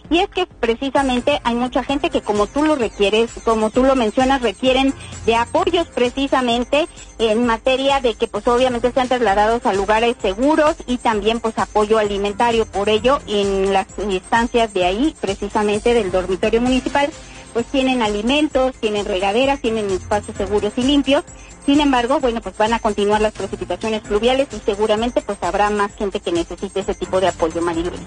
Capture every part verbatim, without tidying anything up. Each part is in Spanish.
y es que precisamente hay mucha gente que, como tú lo requieres, como tú lo mencionas, requieren de apoyos precisamente en materia de que pues obviamente sean trasladados a lugares seguros y también pues apoyo alimentario. Por ello, en las instancias de ahí, precisamente del dormitorio municipal, pues tienen alimentos, tienen regaderas, tienen espacios seguros y limpios. Sin embargo, bueno, pues van a continuar las precipitaciones pluviales y seguramente pues habrá más gente que necesite ese tipo de apoyo, Mariloli.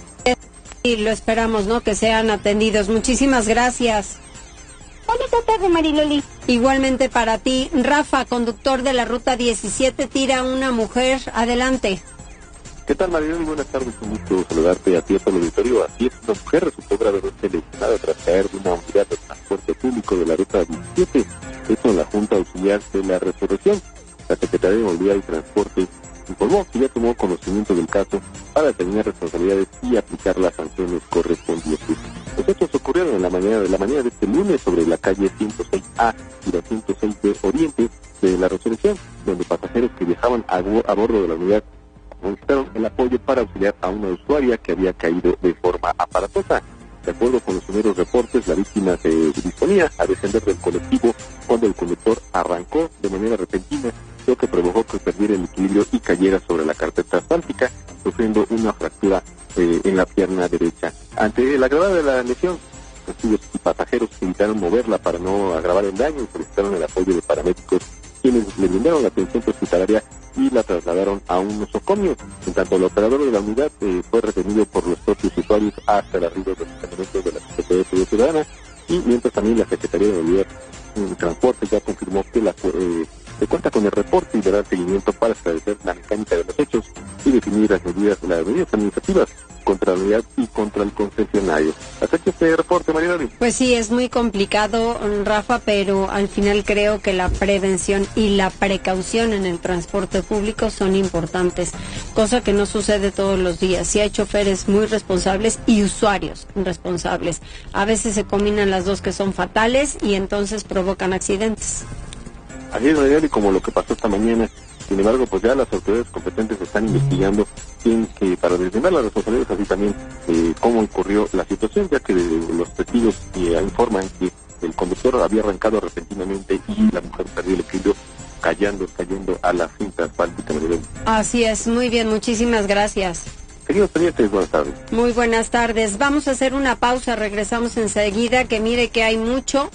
Y lo esperamos, ¿no? Que sean atendidos. Muchísimas gracias. Bonita tarde, Mariloli. Igualmente para ti. Rafa, conductor de la ruta diecisiete, tira una mujer. Adelante. ¿Qué tal, Mariloli? Buenas tardes, un gusto saludarte a ti, a todo el auditorio. Así es, una mujer resultó gravemente lesionada tras caer de una unidad de transporte público de la ruta diecisiete, esto en la Junta Auxiliar de la Resurrección. La Secretaría de Movilidad y Transporte informó que ya tomó conocimiento del caso para determinar responsabilidades y aplicar las sanciones correspondientes. Los hechos ocurrieron en la mañana de la mañana de este lunes sobre la calle ciento seis A y la ciento seis B Oriente de la Resurrección, donde pasajeros que viajaban a, a bordo de la unidad solicitaron el apoyo para auxiliar a una usuaria que había caído de forma aparatosa. De acuerdo con los primeros reportes, la víctima se disponía a descender del colectivo cuando el conductor arrancó de manera repentina, lo que provocó que perdiera el equilibrio y cayera sobre la carpeta asfáltica, sufriendo una fractura eh, en la pierna derecha. Ante la gravedad de la lesión, testigos y pasajeros evitaron moverla para no agravar el daño y solicitaron el apoyo de paramédicos, quienes le brindaron la atención hospitalaria y la trasladaron a un nosocomio. En tanto, el operador de la unidad eh, fue retenido por los propios usuarios hasta el arribo de los elementos de la Secretaría de Seguridad Ciudadana, y mientras también la Secretaría de Movilidad y Transporte ya confirmó que la eh, se cuenta con el reporte y dará seguimiento para esclarecer la mecánica de los hechos y definir las medidas, las medidas administrativas contra la unidad y contra el concesionario. Hasta aquí este reporte, María Dori. Pues sí, es muy complicado, Rafa, pero al final creo que la prevención y la precaución en el transporte público son importantes, cosa que no sucede todos los días. Sí hay choferes muy responsables y usuarios responsables. A veces se combinan las dos, que son fatales, y entonces provocan accidentes. Así es, María Dori, como lo que pasó esta mañana. Sin embargo, pues ya las autoridades competentes están investigando en, eh, para determinar las responsabilidades, así también eh, cómo ocurrió la situación, ya que eh, los testigos eh, informan que el conductor había arrancado repentinamente y la mujer perdió el equilibrio cayendo, cayendo a la cinta asfáltica. Así es, muy bien, muchísimas gracias. Seguimos pendientes, buenas tardes. Muy buenas tardes. Vamos a hacer una pausa, regresamos enseguida, que mire que hay mucho,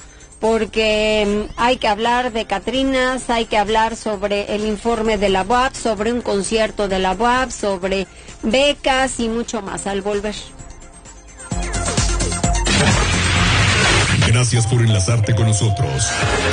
porque hay que hablar de Catrinas, hay que hablar sobre el informe de la U A P, sobre un concierto de la U A P, sobre becas y mucho más al volver. Gracias por enlazarte con nosotros.